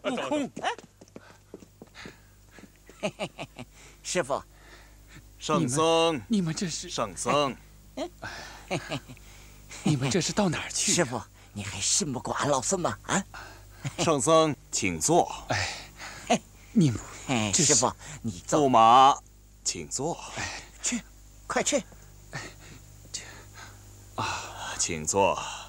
悟空， 师傅， 圣僧， 你们这是圣僧， 你们这是到哪儿去？ 师傅，你还信不过俺老孙吗？啊！ 圣僧，请坐。 你们师傅，你走驸马，请坐。 去，快去。 请坐。